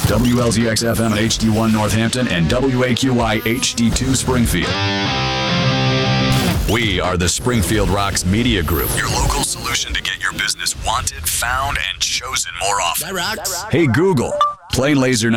WLZX-FM HD1 Northampton and WAQY HD2 Springfield. We are the Springfield Rocks Media Group, your local solution to get your business wanted, found, and chosen more often. That rocks. Hey Google, play Laser